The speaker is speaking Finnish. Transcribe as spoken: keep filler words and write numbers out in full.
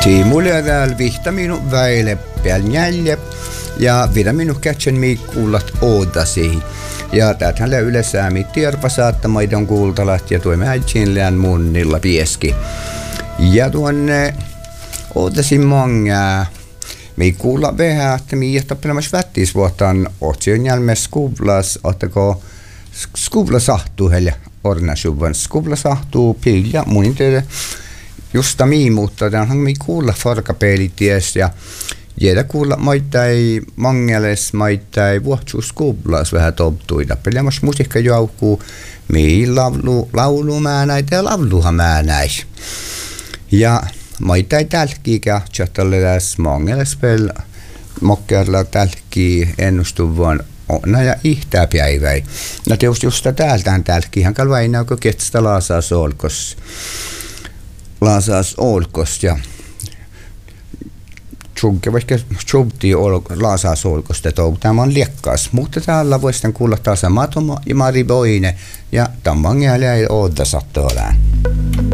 Mulla on täällä vihta minun väile päällä jäljä ja vielä minun kätsen mi kuulat oodasi. Ja täältähän lää yleensä mi tierpa saattamaidon kuultalat ja tuomme häitsin lään munnilla pieski. Ja tuonne oodasin mongaa. Mi kuulla vähän, että mi jähtä pelaamassa vättis vuotaan otsion jälmeen skublas, ottako skubla sahtuu heille ornasuvan. Skubla sahtuu pilja munin teille. Justa mii, mutta tämähän me kuulla farkapeilities ja jäädä kuulla maittai mangeles, maittai vuohtsuus kublas vähän toptuita. Peleämässä musiikka joukkuu, mii laulu, laulu määnäitä ja lauluhan määnäis. Ja maittai tälkkiä kähtsättälle tässä mangeles pel mokkealla tälkkiä ennustuvan onna ja ihtää päiväi. No tietysti just täältähän tälkkiä, hän vainaa, kun ketstä laasaa solkos. Laasas olkos ja tjunke vaikka tjubti laasas olkosta tou tämä on liekkaas, mutta täällä voisi kuulla taas matoma ja mariboine ja tamman jäljellä ei odda sattuolään.